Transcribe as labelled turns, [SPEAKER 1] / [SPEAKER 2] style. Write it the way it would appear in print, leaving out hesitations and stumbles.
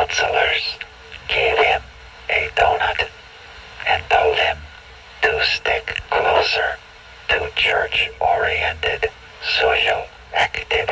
[SPEAKER 1] counselors gave him a donut and told him to stick closer to church-oriented social activities.